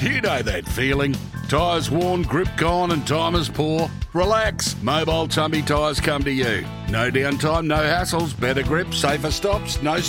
You know that feeling. Tyres worn, grip gone and time is poor? Relax. Mobile Tumby Tyres come to you. No downtime, no hassles, better grip, safer stops, no